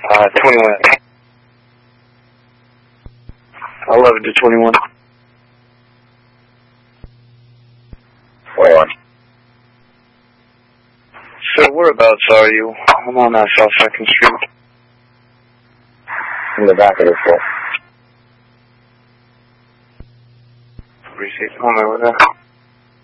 21. 11 to 21. 21. So whereabouts are you? I'm on South 2nd Street. In the back of the store. Receipt. On my way there.